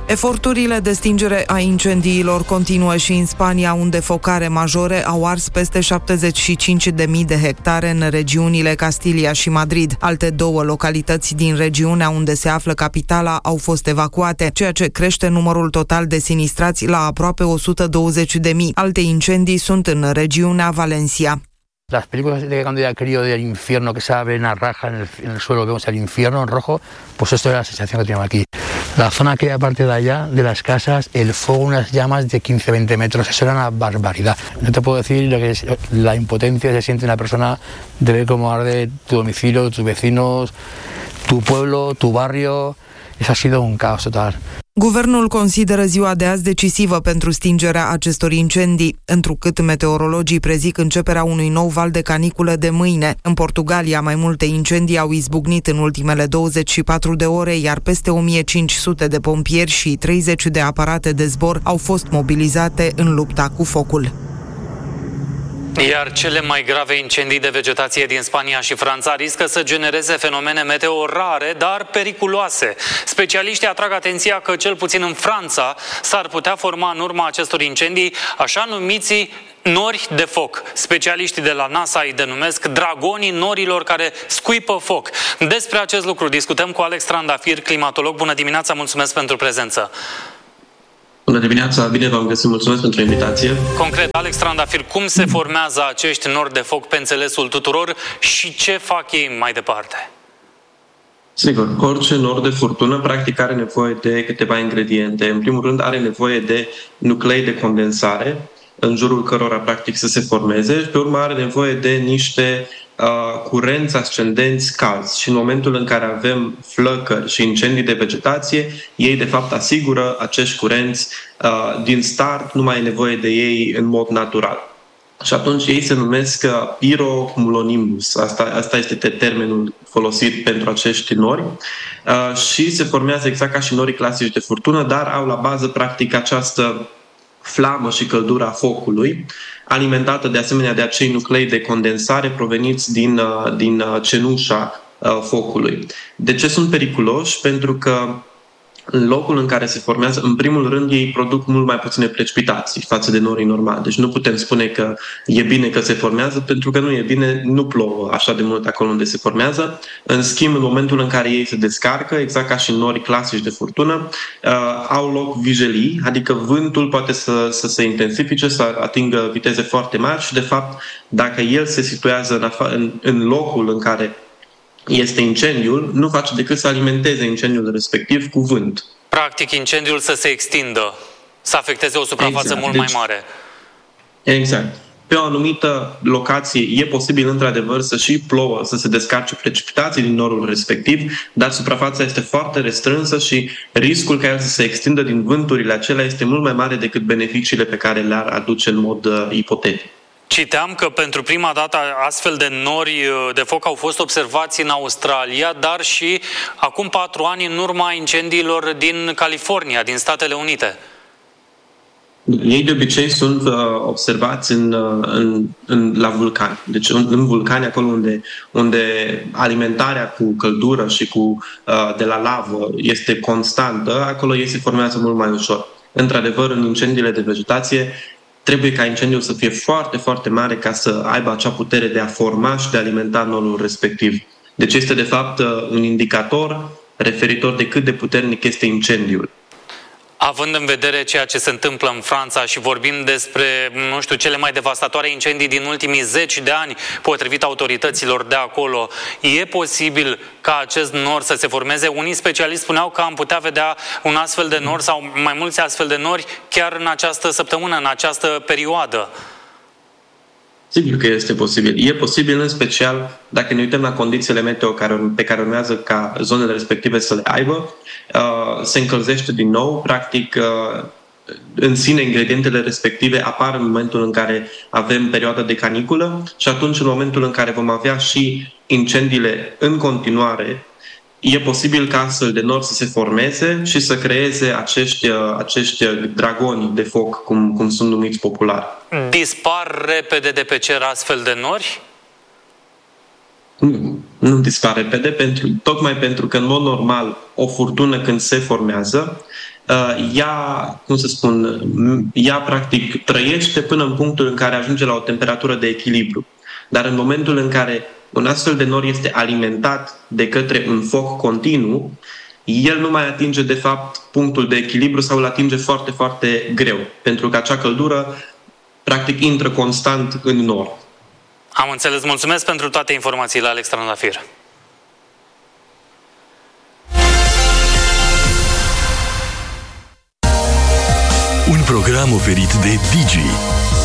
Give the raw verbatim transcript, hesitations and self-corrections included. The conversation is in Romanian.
Eforturile de stingere a incendiilor continuă și în Spania, unde focare majore au ars peste șaptezeci și cinci de mii de hectare în regiunile Castilia și Madrid. Alte două localități din regiunea unde se află capitala au fost evacuate, ceea ce crește numărul total de sinistrați la aproape o sută douăzeci de mii. Alte incendii sunt în regiunea Valencia. Las películas de cuando era crío del infierno, que se abre una raja en el, en el suelo, vemos el infierno en rojo, pues esto era la sensación que teníamos aquí. La zona que aparte de allá, de las casas, el fuego, unas llamas de quince a veinte metros, eso era una barbaridad. No te puedo decir lo que es la impotencia que se siente una persona de ver cómo arde tu domicilio, tus vecinos, tu pueblo, tu barrio. Eso ha sido un caos total. Guvernul consideră ziua de azi decisivă pentru stingerea acestor incendii, întrucât meteorologii prezic începerea unui nou val de caniculă de mâine. În Portugalia, mai multe incendii au izbucnit în ultimele douăzeci și patru de ore, iar peste o mie cinci sute de pompieri și treizeci de aparate de zbor au fost mobilizate în lupta cu focul. Iar cele mai grave incendii de vegetație din Spania și Franța riscă să genereze fenomene meteo rare, dar periculoase. Specialiștii atrag atenția că, cel puțin în Franța, s-ar putea forma în urma acestor incendii așa numiții nori de foc. Specialiștii de la NASA îi denumesc dragonii norilor care scuipă foc. Despre acest lucru discutăm cu Alex Trandafir, climatolog. Bună dimineața, mulțumesc pentru prezență. Bună dimineața, bine v-am găsit, mulțumesc pentru invitație. Concret, Alex Trandafir, cum se formează acești nori de foc pe înțelesul tuturor și ce fac ei mai departe? Sigur, orice nor de furtună practic are nevoie de câteva ingrediente. În primul rând are nevoie de nuclei de condensare, în jurul cărora practic să se formeze, și pe urmă are nevoie de niște uh, curenți ascendenți calzi. Și în momentul în care avem flăcări și incendii de vegetație, ei de fapt asigură acești curenți uh, din start, nu mai e nevoie de ei în mod natural. Și atunci ei se numesc pirocumulonimbus. Asta, asta este termenul folosit pentru acești nori. Uh, și se formează exact ca și norii clasici de furtună, dar au la bază practic această flamă și căldura focului, alimentată de asemenea de acei nuclei de condensare proveniți din, din cenușa focului. De ce sunt periculoși? Pentru că în locul în care se formează, în primul rând, ei produc mult mai puține precipitații față de norii normali. Deci nu putem spune că e bine că se formează, pentru că nu e bine, nu plouă așa de mult acolo unde se formează. În schimb, în momentul în care ei se descarcă, exact ca și norii clasici de furtună, uh, au loc vijelii, adică vântul poate să, să se intensifice, să atingă viteze foarte mari și, de fapt, dacă el se situează în, afa- în, în locul în care este incendiul, nu face decât să alimenteze incendiul respectiv cu vânt. Practic, incendiul să se extindă, să afecteze o suprafață exact. mult deci, mai mare. Exact. Pe o anumită locație e posibil, într-adevăr, să și plouă, să se descarce precipitații din norul respectiv, dar suprafața este foarte restrânsă și riscul ca el să se extindă din vânturile acelea este mult mai mare decât beneficiile pe care le-ar aduce în mod uh, ipotetic. Citeam că pentru prima dată astfel de nori de foc au fost observați în Australia, dar și acum patru ani în urma incendiilor din California, din Statele Unite. Ei de obicei sunt uh, observați în, uh, în, în, la vulcani. Deci în, în vulcani, acolo unde, unde alimentarea cu căldură și cu, uh, de la lavă este constantă, acolo ei se formează mult mai ușor. Într-adevăr, în incendiile de vegetație, trebuie ca incendiul să fie foarte, foarte mare ca să aibă acea putere de a forma și de a alimenta norul respectiv. Deci este, de fapt, un indicator referitor de cât de puternic este incendiul. Având în vedere ceea ce se întâmplă în Franța și vorbim despre, nu știu, cele mai devastatoare incendii din ultimii zeci de ani, potrivit autorităților de acolo, e posibil ca acest nor să se formeze? Unii specialiști spuneau că am putea vedea un astfel de nor sau mai mulți astfel de nori chiar în această săptămână, în această perioadă. Sigur că este posibil. E posibil în special dacă ne uităm la condițiile meteo pe care urmează ca zonele respective să le aibă. Se încălzește din nou, practic în sine ingredientele respective apar în momentul în care avem perioada de caniculă și atunci în momentul în care vom avea și incendiile în continuare, e posibil ca astfel de nori să se formeze și să creeze acești, acești dragoni de foc, cum, cum sunt numiți popular. Dispar repede de pe cer astfel de nori? Nu, nu dispar repede, pentru, tocmai pentru că, în mod normal, o furtună când se formează, ea, cum să spun, ea practic trăiește până în punctul în care ajunge la o temperatură de echilibru. Dar în momentul în care un astfel de nor este alimentat de către un foc continuu, el nu mai atinge, de fapt, punctul de echilibru sau îl atinge foarte, foarte greu, pentru că acea căldură, practic, intră constant în nor. Am înțeles. Mulțumesc pentru toate informațiile, Alex Trandafir. Un program oferit de Digi.